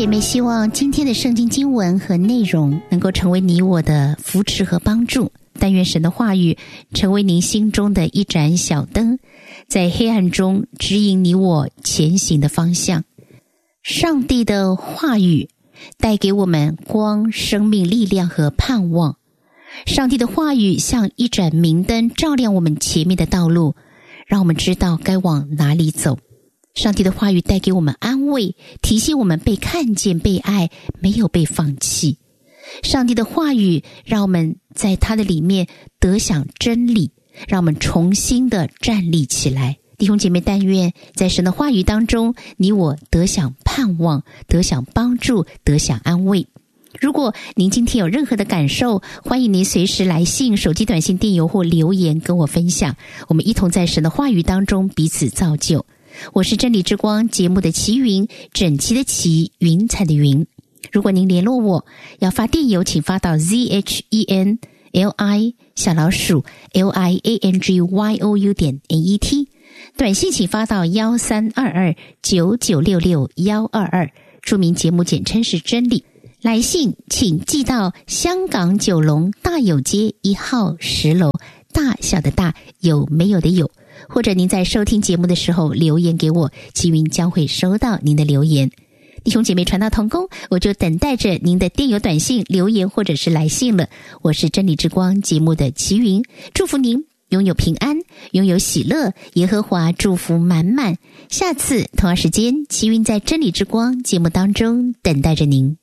姐妹希望今天的圣经经文和内容能够成为你我的扶持和帮助。但愿神的话语成为您心中的一盏小灯，在黑暗中指引你我前行的方向。上帝的话语带给我们光、生命、力量和盼望。上帝的话语像一盏明灯，照亮我们前面的道路，让我们知道该往哪里走。上帝的话语带给我们安慰，提醒我们被看见、被爱，没有被放弃。上帝的话语让我们在他的里面得享真理，让我们重新的站立起来。弟兄姐妹，但愿在神的话语当中，你我得享盼望，得享帮助，得享安慰。如果您今天有任何的感受，欢迎您随时来信、手机短信、电邮或留言跟我分享，我们一同在神的话语当中彼此造就。我是真理之光节目的齐云，整齐的齐，云彩的云。如果您联络我要发电邮，请发到 zhenli@liangyou.net， 短信请发到1322996622，注明节目简称是真理。来信请寄到香港九龙大有街1号10楼，大小的大，有没有的有。或者您在收听节目的时候留言给我，齐云将会收到您的留言。弟兄姐妹传道同工，我就等待着您的电邮、短信、留言或者是来信了。我是真理之光节目的齐云，祝福您拥有平安，拥有喜乐，耶和华祝福满满。下次同样时间，齐云在真理之光节目当中等待着您。